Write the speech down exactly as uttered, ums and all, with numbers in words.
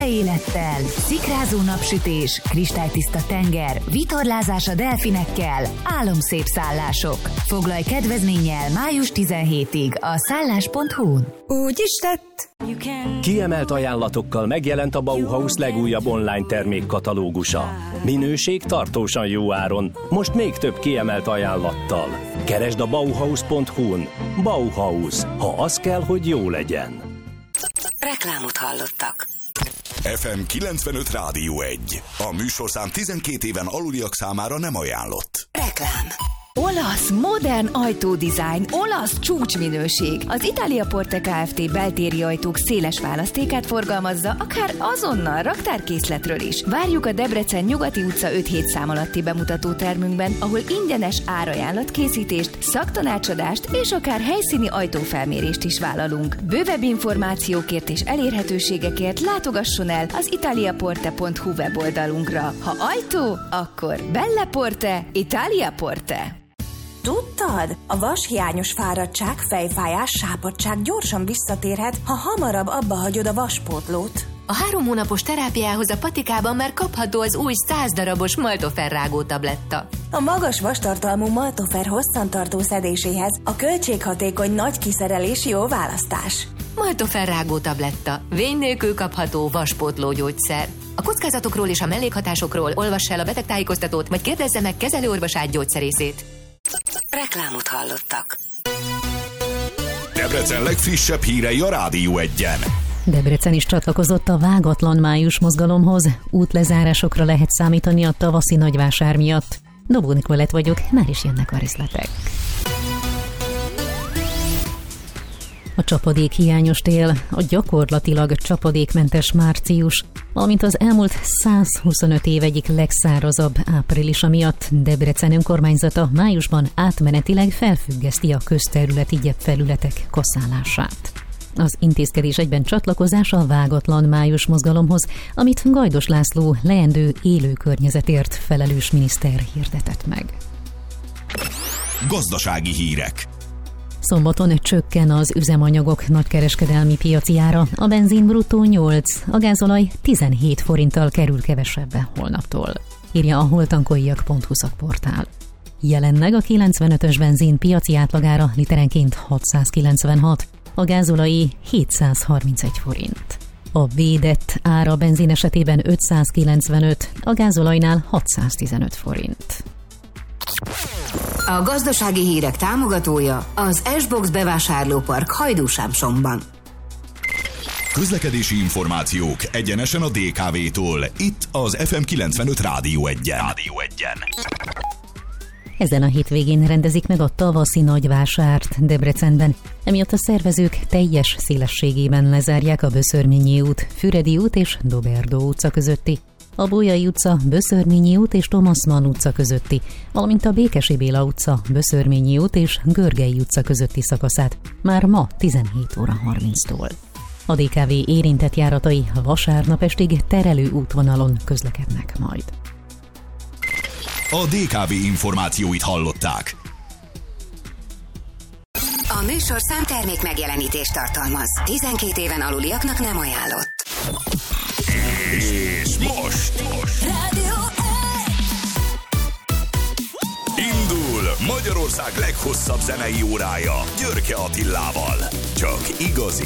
szürke élettel, szikrázó napsütés, kristálytiszta tenger, vitorlázás a delfinekkel, álomszép szállások. Foglalj kedvezménnyel május tizenhetedikéig a szállás pont hu-n. Úgy is tett. Kiemelt ajánlatokkal megjelent a Bauhaus legújabb online termékkatalógusa. Minőség tartósan jó áron, most még több kiemelt ajánlattal. Keresd a bauhaus pont hu-n. Bauhaus, ha az kell, hogy jó legyen. Reklámot hallottak. ef em kilencvenöt Rádió egy. A műsorszám tizenkét éven aluliak számára nem ajánlott. Reklám. Olasz, modern ajtódizájn, olasz csúcsminőség. Az Italia Porte Kft. Beltéri ajtók széles választékát forgalmazza, akár azonnal raktárkészletről is. Várjuk a Debrecen Nyugati utca öt hét szám alatti bemutató termünkben, ahol ingyenes árajánlatkészítést, szaktanácsadást és akár helyszíni ajtófelmérést is vállalunk. Bővebb információkért és elérhetőségekért látogasson el az italiaporte pont hu weboldalunkra. Ha ajtó, akkor Belle Porte, Italia Porte. Tudtad? A vashiányos fáradtság, fejfájás, sápadtság gyorsan visszatérhet, ha hamarabb abba hagyod a vaspótlót. A három hónapos terápiához a Patikában már kapható az új száz darabos Maltofer rágó tabletta. A magas vastartalmú Maltofer hosszantartó szedéséhez a költséghatékony nagy kiszerelés jó választás. Maltofer rágó tabletta. Vény nélkül kapható vaspótló gyógyszer. A kockázatokról és a mellékhatásokról olvass el a betegtájékoztatót, vagy kérdezze meg kezelőorvosát, gyógyszerészét. Reklámot hallottak. Debrecen legfrissebb hírei a Rádió egyen. Debrecen is csatlakozott a vágatlan május mozgalomhoz. Útlezárásokra lehet számítani a tavaszi nagyvásár miatt. Dobó Nikolett vagyok, már is jönnek a részletek. A csapadék hiányos tél, a gyakorlatilag csapadékmentes március, valamint az elmúlt százhuszonöt év egyik legszárazabb áprilisa miatt Debrecen önkormányzata májusban átmenetileg felfüggeszti a közterületi gyepfelületek kaszálását. Az intézkedés egyben csatlakozás a vágatlan május mozgalomhoz, amit Gajdos László leendő élő környezetért felelős miniszter hirdetett meg. Gazdasági hírek. Szombaton csökken az üzemanyagok nagykereskedelmi piaci ára, a benzin bruttó nyolc, a gázolaj tizenhét forinttal kerül kevesebbe holnaptól, írja a holtankoljak pont hu szakportál. Jelenleg a kilencvenötös benzin piaci átlagára literenként hatszázkilencvenhat, a gázolai hétszázharmincegy forint. A védett ára benzin esetében ötszázkilencvenöt, a gázolajnál hatszáztizenöt forint. A gazdasági hírek támogatója az S-Box bevásárlópark Hajdúsámsomban. Közlekedési információk egyenesen a dé ká vé-tól. Itt az ef em kilencvenöt Rádió egyen. Rádió egyen. Ezen a hétvégén rendezik meg a tavaszi nagyvásárt Debrecenben. Emiatt a szervezők teljes szélességében lezárják a Böszörményi út, Füredi út és Doberdó utca közötti, a Bolyai utca, Böszörményi út és Thomas Mann utca közötti, valamint a Békesi Béla utca, Böszörményi út és Görgei utca közötti szakaszát már ma tizenhét óra harminctól. A dé ká vé érintett járatai vasárnap estig terelő útvonalon közlekednek majd. A dé ká vé információit hallották. A műsorszám termék megjelenítést tartalmaz. tizenkét éven aluliaknak nem ajánlott. És most, most. Rádió Indul Magyarország leghosszabb zenei órája Györke Attilával. Csak igazi